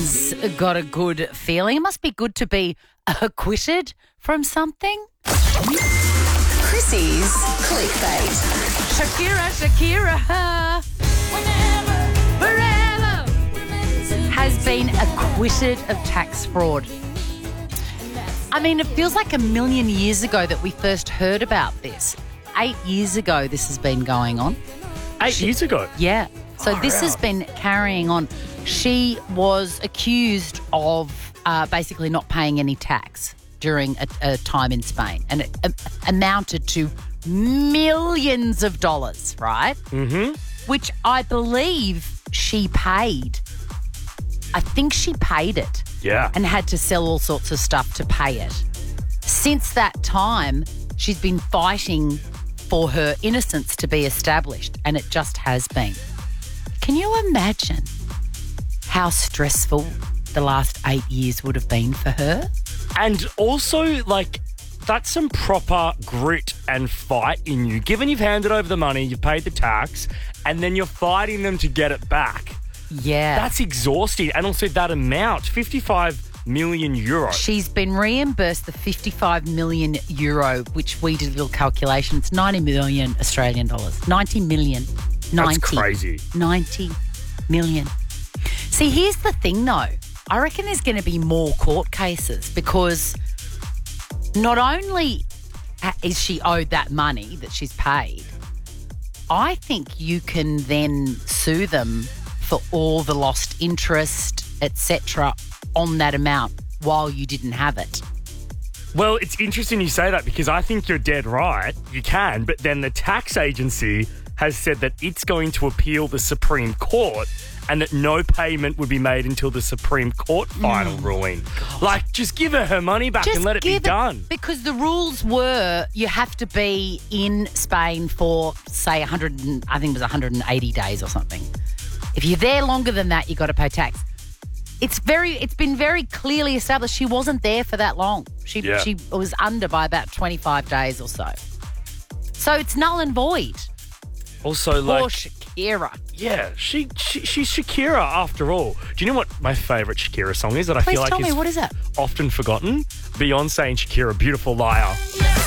Everyone's got a good feeling. It must be good to be acquitted from something. Chrissy's Clickbait. Shakira, forever, has been acquitted of tax fraud. I mean, it feels like a million years ago that we first heard about this. 8 years ago this has been going on. 8 years ago? Yeah. So this has been carrying on. She was accused of basically not paying any tax during a time in Spain, and it amounted to millions of dollars, right? Mm-hmm. Which I believe she paid. I think she paid it. Yeah. And had to sell all sorts of stuff to pay it. Since that time, she's been fighting for her innocence to be established, and it just has been. Can you imagine how stressful the last 8 years would have been for her? And also, like, that's some proper grit and fight in you. Given you've handed over the money, you've paid the tax, and then you're fighting them to get it back. Yeah. That's exhausting. And also that amount, 55 million euros. She's been reimbursed the 55 million euro, which we did a little calculation. It's 90 million Australian dollars. 90 million. 90. That's crazy. 90 million. See, here's the thing, though. I reckon there's going to be more court cases because not only is she owed that money that she's paid, I think you can then sue them for all the lost interest, etc., on that amount while you didn't have it. Well, it's interesting you say that because I think you're dead right. You can, but then the tax agency has said that it's going to appeal the Supreme Court and that no payment would be made until the Supreme Court final ruling. God. Like, just give her money back and let it be done. Because the rules were you have to be in Spain for, say, 180 days or something. If you're there longer than that, you got to pay tax. It's been very clearly established she wasn't there for that long. She was under by about 25 days or so. So it's null and void. Also, Poor like, Shakira. yeah, she's Shakira after all. Do you know what my favourite Shakira song is that I Please feel like tell me, is what is that? often forgotten? Beyonce and Shakira, Beautiful Liar.